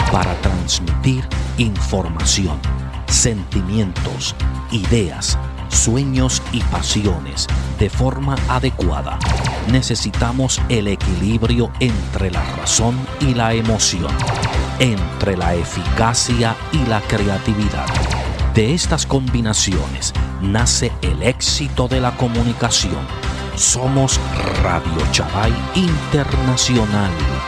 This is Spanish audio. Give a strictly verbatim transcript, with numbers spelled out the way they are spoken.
para transmitir información, sentimientos, ideas, sueños y pasiones de forma adecuada. Necesitamos el equilibrio entre la razón y la emoción, entre la eficacia y la creatividad. De estas combinaciones nace el éxito de la comunicación. Somos Radio Chavay Internacional.